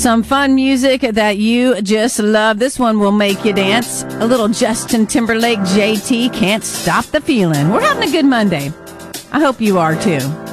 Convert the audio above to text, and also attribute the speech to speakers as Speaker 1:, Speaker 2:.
Speaker 1: Some fun music that you just love. This one will make you dance. A little Justin Timberlake, JT, Can't Stop the Feeling. We're having a good Monday. I hope you are too.